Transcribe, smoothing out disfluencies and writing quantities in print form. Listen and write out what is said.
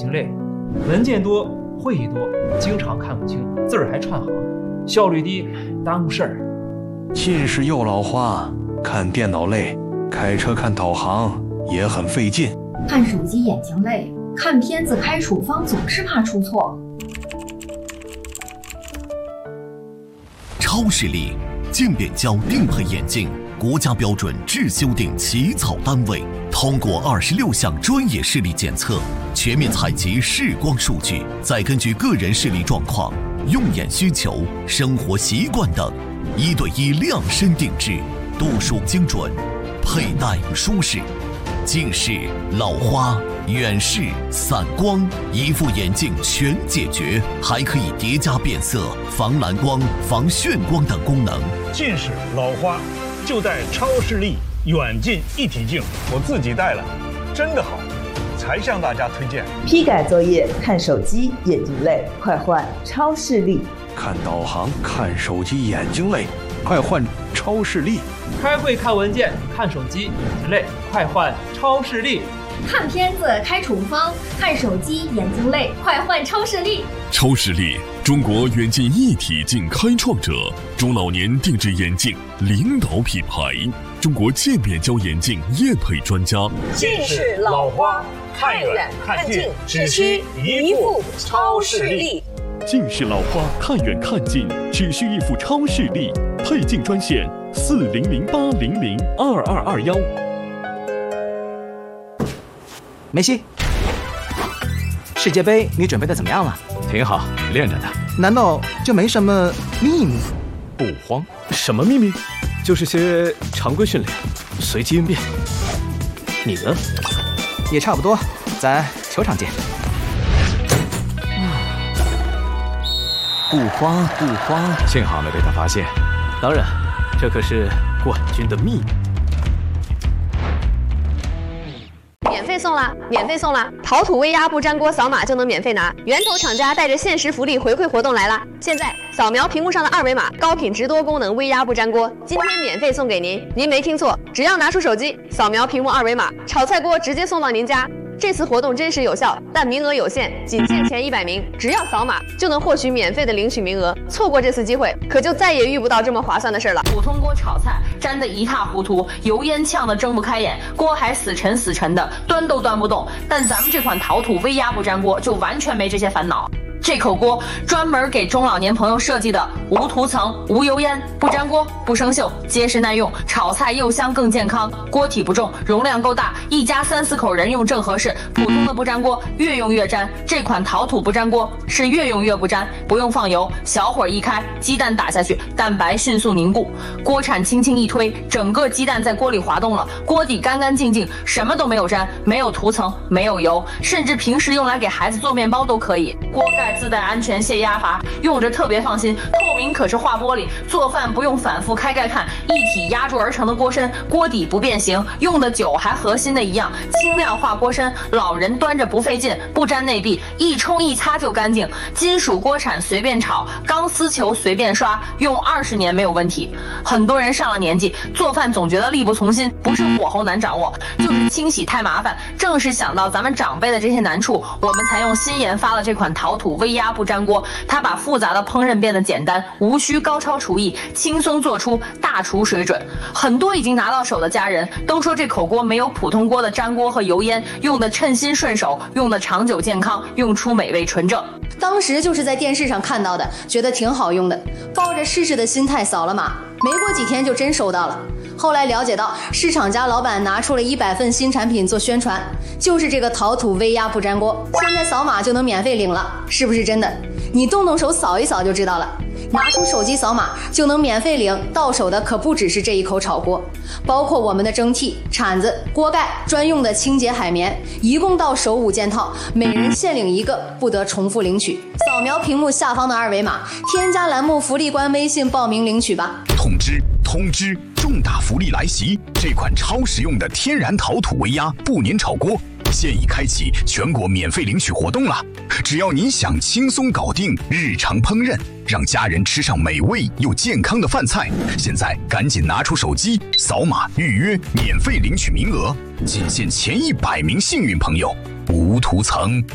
睛累，文件多，会议多，经常看不清，字儿还串行，效率低，耽误事儿。 近视又老花，看电脑累，开车看导航也很费劲。 看手机眼睛累，看片子开处方总是怕出错。 超视力渐变焦定配眼镜，国家标准制修订起草单位，通过26项专业视力检测，全面采集视光数据，再根据个人视力状况、用眼需求、生活习惯等，1对1量身定制，度数精准，佩戴舒适。近视、老花、远视、散光，一副眼镜全解决，还可以叠加变色、防蓝光、防眩光等功能。 近视、老花就戴超视力远近一体镜，我自己戴了，真的好，才向大家推荐。 批改作业看手机眼睛累，快换超视力。 看导航看手机眼睛累，快换超视力。 开会看文件看手机眼睛累，快换超视力。 看片子开处方看手机眼睛累，快换超视力。 超视力，中国远近一体镜开创者，中老年定制眼镜领导品牌，中国渐变焦眼镜业配专家。 近视、老花看远看近，只需一副超视力。 近视老花看远看近，只需一副超视力。配镜专线4008002221。 梅西，世界杯你准备的怎么样了？ 挺好，练着呢。 难道就没什么秘密？ 不慌，什么秘密？就是些常规训练，随机应变。你呢？ 也差不多，咱球场见。 不慌不慌，幸好没被他发现。当然，这可是冠军的秘密。 免费送啦！免费送啦！陶土微压不粘锅扫码就能免费拿，源头厂家带着限时福利回馈活动来啦！现在扫描屏幕上的2维码，高品质多功能微压不粘锅，今天免费送给您。您没听错，只要拿出手机扫描屏幕2维码，炒菜锅直接送到您家。这次活动真实有效，但名额有限，仅限前100名，只要扫码就能获取免费的领取名额。错过这次机会，可就再也遇不到这么划算的事了。 普通锅炒菜粘得一塌糊涂，油烟呛得睁不开眼，锅还死沉死沉的，端都端不动。但咱们这款陶土微压不粘锅就完全没这些烦恼。这口锅专门给中老年朋友设计的，无涂层、无油烟、不粘锅、不生锈，结实耐用，炒菜又香更健康。锅体不重，容量够大，一家3、4口人用正合适。普通的不粘锅越用越粘，这款陶土不粘锅是越用越不粘，不用放油，小火一开，鸡蛋打下去，蛋白迅速凝固，锅铲轻轻一推，整个鸡蛋在锅里滑动了，锅底干干净净，什么都没有粘，没有涂层，没有油，甚至平时用来给孩子做面包都可以。锅盖自带安全泄压阀，用着特别放心。透明可视化玻璃，做饭不用反复开盖看，一体压铸而成的锅身，锅底不变形，用的久还和新的一样。轻量化锅身，老人端着不费劲，不粘内壁，一冲一擦就干净。金属锅铲随便炒，钢丝球随便刷，用20年没有问题。很多人上了年纪，做饭总觉得力不从心，不是火候难掌握，就是清洗太麻烦。正是想到咱们长辈的这些难处，我们才用新研发了这款陶土微压不粘锅。它把复杂的烹饪变得简单，无需高超厨艺，轻松做出大厨水准。很多已经拿到手的家人都说这口锅没有普通锅的粘锅和油烟，用的称心顺手，用的长久健康，用出美味纯正。 当时就是在电视上看到的，觉得挺好用的，抱着试试的心态扫了码，没过几天就真收到了。后来了解到，市场家老板拿出了100份新产品做宣传，就是这个陶土微压不粘锅，现在扫码就能免费领了，是不是真的？你动动手扫一扫就知道了。拿出手机扫码就能免费领，到手的可不只是这一口炒锅，包括我们的蒸屉、铲子、锅盖、专用的清洁海绵，一共到手5件套，每人限领1个，不得重复领取。扫描屏幕下方的2维码，添加栏目福利官微信报名领取吧。 通知！重大福利来袭！这款超实用的天然陶土微压不粘炒锅现已开启全国免费领取活动了。只要您想轻松搞定日常烹饪，让家人吃上美味又健康的饭菜，现在赶紧拿出手机扫码预约，免费领取名额，仅限前100名幸运朋友，无涂层。